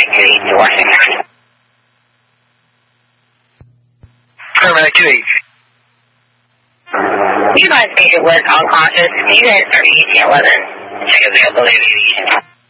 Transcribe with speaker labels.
Speaker 1: 928 to Washington County.
Speaker 2: Paramedic 2-8.
Speaker 1: You guys made it was unconscious. Can you guys start using 11? Check availability of the